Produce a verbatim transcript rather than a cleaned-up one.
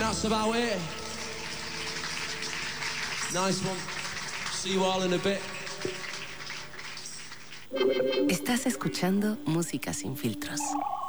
that's about it. Nice one. See you all in a bit. Estás escuchando Música Sin Filtros.